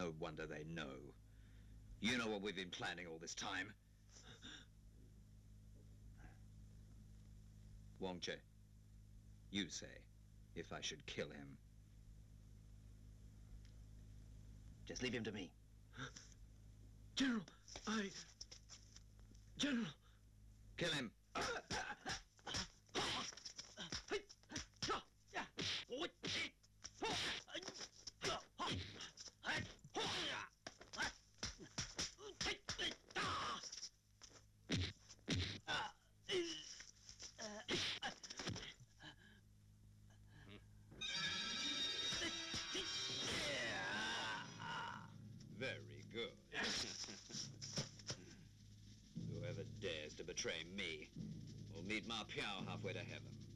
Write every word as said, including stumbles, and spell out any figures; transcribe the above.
No wonder they know. You know what we've been planning all this time. Wang Che, you say, if I should kill him. Just leave him to me. General, I... General! Kill him! Very good. Whoever dares to betray me will meet Ma Piao halfway to heaven.